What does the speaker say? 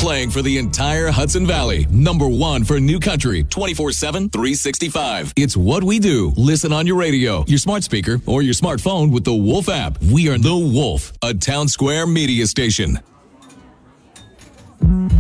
playing for the entire Hudson Valley. Number one for new country, 24/7, 365. It's what we do. Listen on your radio, your smart speaker, or your smartphone with the Wolf app. We are The Wolf, a Town Square media station.